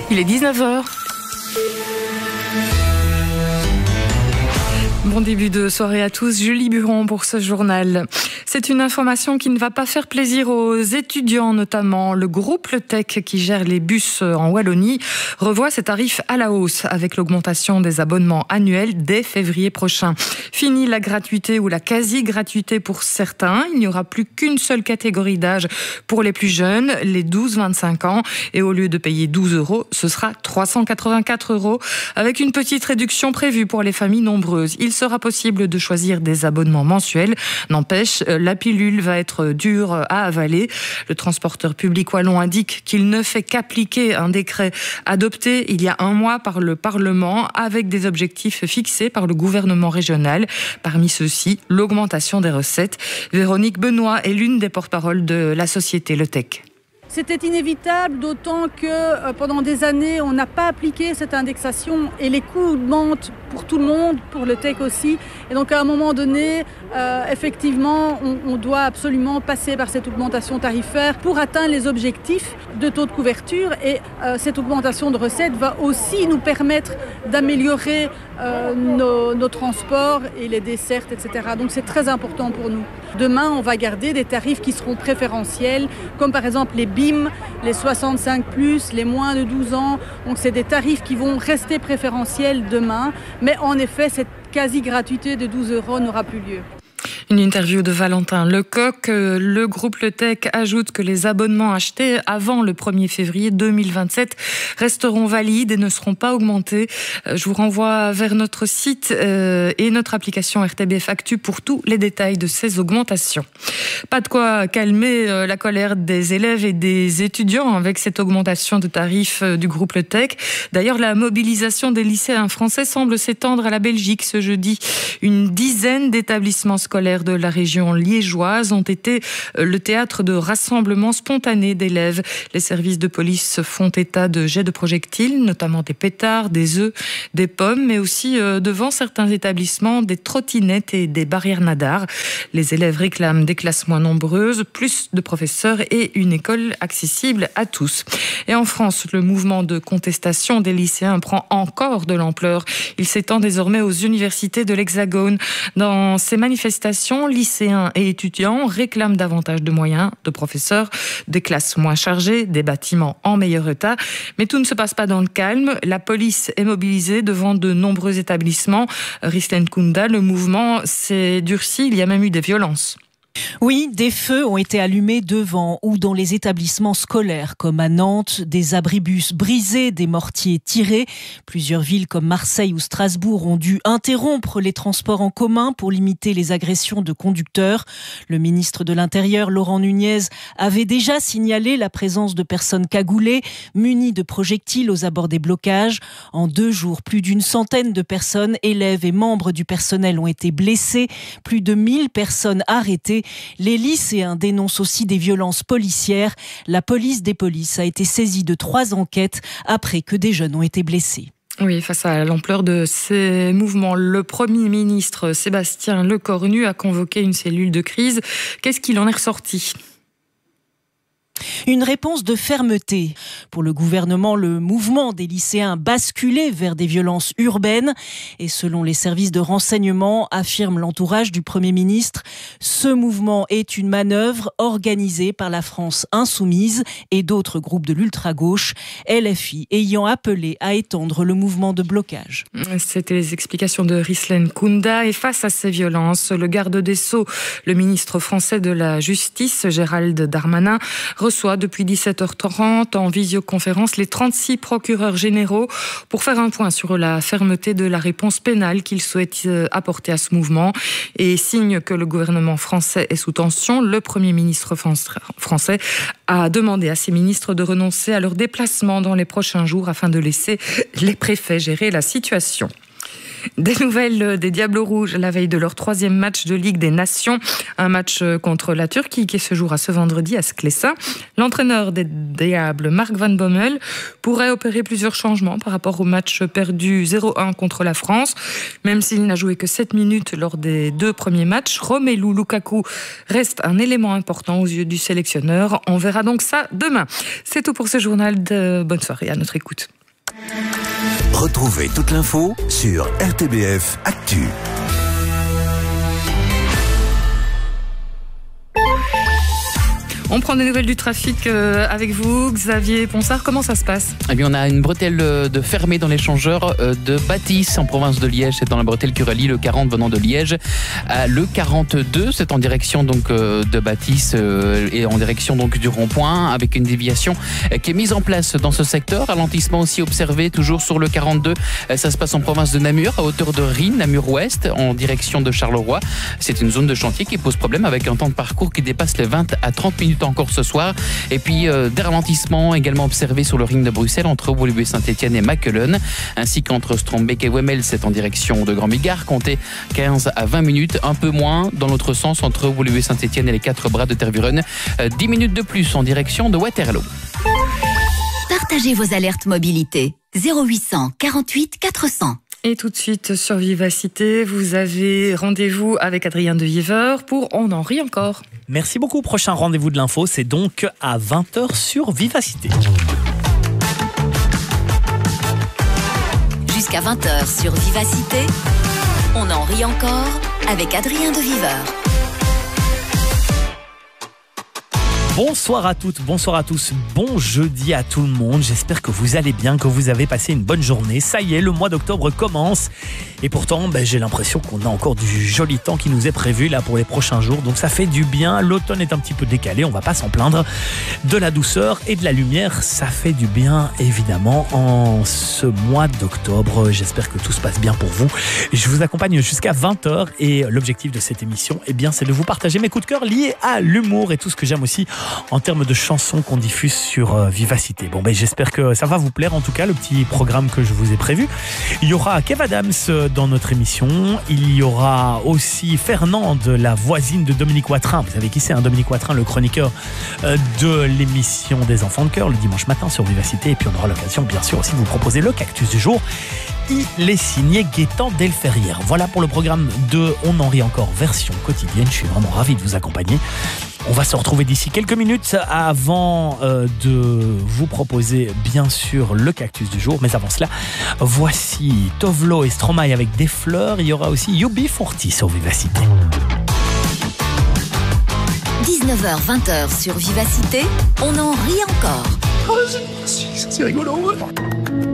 Il est 19h. Bon début de soirée à tous, Julie Buron pour ce journal. C'est une information qui ne va pas faire plaisir aux étudiants, notamment. Le groupe Le Tech, qui gère les bus en Wallonie, revoit ses tarifs à la hausse avec l'augmentation des abonnements annuels dès février prochain. Fini la gratuité ou la quasi-gratuité pour certains. Il n'y aura plus qu'une seule catégorie d'âge pour les plus jeunes, les 12-25 ans. Et au lieu de payer 12 €, ce sera 384 € avec une petite réduction prévue pour les familles nombreuses. Il sera possible de choisir des abonnements mensuels. N'empêche, la pilule va être dure à avaler. Le transporteur public wallon indique qu'il ne fait qu'appliquer un décret adopté il y a un mois par le Parlement avec des objectifs fixés par le gouvernement régional. Parmi ceux-ci, l'augmentation des recettes. Véronique Benoît est l'une des porte-paroles de la société Le Tech. C'était inévitable, d'autant que pendant des années, on n'a pas appliqué cette indexation et les coûts augmentent pour tout le monde, pour le tech aussi. Et donc à un moment donné, effectivement, on doit absolument passer par cette augmentation tarifaire pour atteindre les objectifs de taux de couverture. Et cette augmentation de recettes va aussi nous permettre d'améliorer nos transports et les dessertes, etc. Donc c'est très important pour nous. Demain, on va garder des tarifs qui seront préférentiels, comme par exemple les BIM, les 65+, les moins de 12 ans. Donc c'est des tarifs qui vont rester préférentiels demain. Mais en effet, cette quasi-gratuité de 12 € n'aura plus lieu. Une interview de Valentin Lecoq. Le groupe Le Tech ajoute que les abonnements achetés avant le 1er février 2027 resteront valides et ne seront pas augmentés. Je vous renvoie vers notre site et notre application RTBF Actu pour tous les détails de ces augmentations. Pas de quoi calmer la colère des élèves et des étudiants avec cette augmentation de tarifs du groupe Le Tech. D'ailleurs, la mobilisation des lycéens français semble s'étendre à la Belgique ce jeudi. Une dizaine d'établissements scolaires de la région liégeoise ont été le théâtre de rassemblements spontanés d'élèves. Les services de police font état de jets de projectiles, notamment des pétards, des œufs, des pommes, mais aussi devant certains établissements des trottinettes et des barrières nadars. Les élèves réclament des classes moins nombreuses, plus de professeurs et une école accessible à tous. Et en France, le mouvement de contestation des lycéens prend encore de l'ampleur. Il s'étend désormais aux universités de l'Hexagone. Dans ces manifestations, lycéens et étudiants réclament davantage de moyens, de professeurs, des classes moins chargées, des bâtiments en meilleur état. Mais tout ne se passe pas dans le calme. La police est mobilisée devant de nombreux établissements. Rislen Kunda, le mouvement s'est durci, il y a même eu des violences. Oui, des feux ont été allumés devant ou dans les établissements scolaires, comme à Nantes, des abribus brisés, des mortiers tirés. Plusieurs villes comme Marseille ou Strasbourg ont dû interrompre les transports en commun pour limiter les agressions de conducteurs. Le ministre de l'Intérieur, Laurent Nunez, avait déjà signalé la présence de personnes cagoulées, munies de projectiles aux abords des blocages. En 2 jours, plus d'une centaine de personnes, élèves et membres du personnel ont été blessés, plus de 1000 personnes arrêtées. Les lycéens dénoncent aussi des violences policières. La police des polices a été saisie de 3 enquêtes après que des jeunes ont été blessés. Oui, face à l'ampleur de ces mouvements, le Premier ministre Sébastien Lecornu a convoqué une cellule de crise. Qu'est-ce qu'il en est ressorti ? Une réponse de fermeté. Pour le gouvernement, le mouvement des lycéens basculait vers des violences urbaines. Et selon les services de renseignement, affirme l'entourage du Premier ministre, ce mouvement est une manœuvre organisée par la France insoumise et d'autres groupes de l'ultra-gauche, LFI ayant appelé à étendre le mouvement de blocage. C'était les explications de Rislen Kunda. Et face à ces violences, le garde des Sceaux, le ministre français de la Justice, Gérald Darmanin, reçoit depuis 17h30 en visioconférence les 36 procureurs généraux pour faire un point sur la fermeté de la réponse pénale qu'il souhaite apporter à ce mouvement. Et signe que le gouvernement français est sous tension, le Premier ministre français a demandé à ses ministres de renoncer à leur déplacement dans les prochains jours afin de laisser les préfets gérer la situation. Des nouvelles des Diables Rouges la veille de leur 3e match de Ligue des Nations. Un match contre la Turquie qui se jouera ce vendredi à Sclessin. L'entraîneur des Diables, Mark Van Bommel, pourrait opérer plusieurs changements par rapport au match perdu 0-1 contre la France. Même s'il n'a joué que 7 minutes lors des 2 premiers matchs, Romelu Lukaku reste un élément important aux yeux du sélectionneur. On verra donc ça demain. C'est tout pour ce journal. Bonne soirée à notre écoute. Retrouvez toute l'info sur RTBF Actu. On prend des nouvelles du trafic avec vous, Xavier Ponsard. Comment ça se passe ? Eh bien, on a une bretelle de fermée dans l'échangeur de Bâtisse en province de Liège. C'est dans la bretelle qui relie le 40 venant de Liège. Le 42, c'est en direction donc de Bâtisse et en direction donc du rond-point avec une déviation qui est mise en place dans ce secteur. Ralentissement aussi observé toujours sur le 42. Ça se passe en province de Namur à hauteur de Rhine, Namur-Ouest en direction de Charleroi. C'est une zone de chantier qui pose problème avec un temps de parcours qui dépasse les 20 à 30 minutes encore ce soir. Et puis des ralentissements également observés sur le ring de Bruxelles entre Woluwe Saint-Etienne et Mackelen, ainsi qu'entre Strombeek et Wemmel, c'est en direction de Grand-Bigard. Comptez 15 à 20 minutes, un peu moins dans l'autre sens entre Woluwe Saint-Etienne et les 4 bras de Tervuren. 10 minutes de plus en direction de Waterloo. Partagez vos alertes mobilité 0800 48 400. Et tout de suite sur Vivacité, vous avez rendez-vous avec Adrien de Viver pour On en rit encore. Merci beaucoup. Prochain rendez-vous de l'info, c'est donc à 20h sur Vivacité. Jusqu'à 20h sur Vivacité, On en rit encore avec Adrien de Viver. Bonsoir à toutes, bonsoir à tous, bon jeudi à tout le monde. J'espère que vous allez bien, que vous avez passé une bonne journée. Ça y est, le mois d'octobre commence. Et pourtant, j'ai l'impression qu'on a encore du joli temps qui nous est prévu là pour les prochains jours. Donc ça fait du bien. L'automne est un petit peu décalé, on va pas s'en plaindre. De la douceur et de la lumière, ça fait du bien évidemment en ce mois d'octobre. J'espère que tout se passe bien pour vous. Je vous accompagne jusqu'à 20h et l'objectif de cette émission, c'est de vous partager mes coups de cœur liés à l'humour et tout ce que j'aime aussi en termes de chansons qu'on diffuse sur Vivacité. J'espère que ça va vous plaire, en tout cas, le petit programme que je vous ai prévu. Il y aura Kev Adams dans notre émission. Il y aura aussi Fernande, la voisine de Dominique Watrin. Vous savez qui c'est, Dominique Watrin, le chroniqueur de l'émission des Enfants de Cœur, le dimanche matin sur Vivacité. Et puis on aura l'occasion, bien sûr, aussi de vous proposer le cactus du jour. Il est signé Gaëtan Delferrière. Voilà pour le programme de On en rit encore version quotidienne. Je suis vraiment ravi de vous accompagner. On va se retrouver d'ici quelques minutes avant de vous proposer bien sûr le cactus du jour. Mais avant cela, voici Tovlo et Stromae avec des fleurs. Il y aura aussi UB40 sur Vivacité. 19h-20h sur Vivacité, On en rit encore. C'est rigolo.